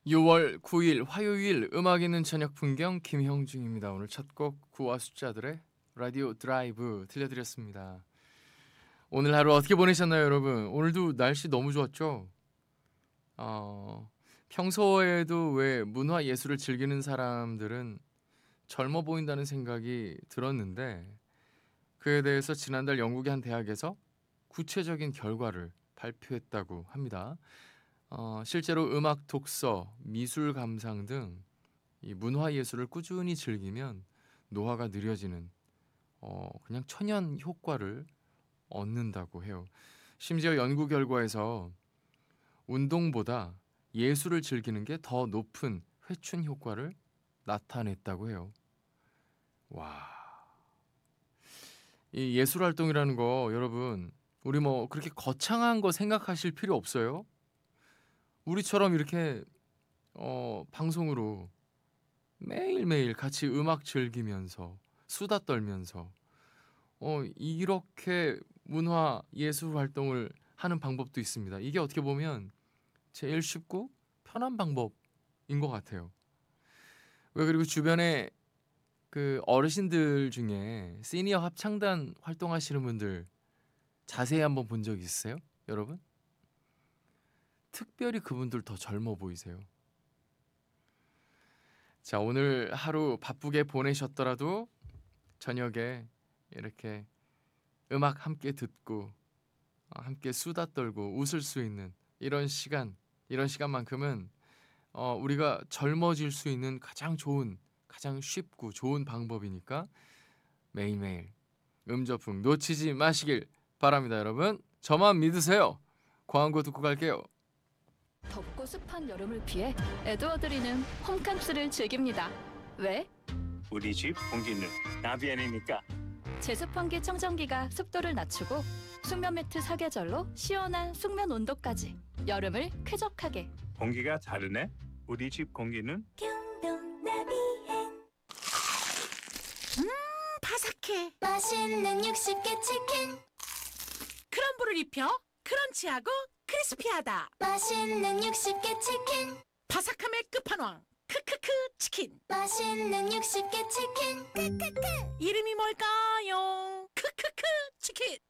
6월 9일 화요일 음악 있는 저녁 풍경 김형중입니다. 오늘 첫 곡 구와 숫자들의 라디오 드라이브 들려드렸습니다. 오늘 하루 어떻게 보내셨나요, 여러분? 오늘도 날씨 너무 좋았죠? 평소에도 왜 문화 예술을 즐기는 사람들은 젊어 보인다는 생각이 들었는데 그에 대해서 지난달 영국의 한 대학에서 구체적인 결과를 발표했다고 합니다. 실제로 음악, 독서, 미술 감상 등 이 문화 예술을 꾸준히 즐기면 노화가 느려지는 그냥 천연 효과를 얻는다고 해요. 심지어 연구 결과에서 운동보다 예술을 즐기는 게 더 높은 회춘 효과를 나타냈다고 해요. 와, 이 예술 활동이라는 거 여러분 우리 뭐 그렇게 거창한 거 생각하실 필요 없어요. 우리처럼 이렇게 방송으로 매일매일 같이 음악 즐기면서 수다 떨면서 이렇게 문화 예술 활동을 하는 방법도 있습니다. 이게 어떻게 보면 제일 쉽고 편한 방법인 것 같아요. 왜 그리고 주변에 그 어르신들 중에 시니어 합창단 활동하시는 분들 자세히 한번 본 적 있으세요? 여러분? 특별히 그분들 더 젊어 보이세요. 자, 오늘 하루 바쁘게 보내셨더라도 저녁에 이렇게 음악 함께 듣고 함께 수다 떨고 웃을 수 있는 이런 시간만큼은 우리가 젊어질 수 있는 가장 좋은, 가장 쉽고 좋은 방법이니까 매일매일 음저풍 놓치지 마시길 바랍니다, 여러분. 저만 믿으세요. 광고 듣고 갈게요. 덥고 습한 여름을 피해 에드워드리는 홈캉스를 즐깁니다. 왜? 우리 집 공기는 나비안이니까. 제습환기 청정기가 습도를 낮추고 숙면 매트 사계절로 시원한 숙면 온도까지 여름을 쾌적하게. 공기가 다르네. 우리 집 공기는 바삭해. 맛있는 60개 치킨 크럼블을 입혀 크런치하고 크리스피하다. 맛있는 60개 치킨 바삭함의 끝판왕 크크크 치킨. 맛있는 60개 치킨 크크크 이름이 뭘까요? 크크크 치킨.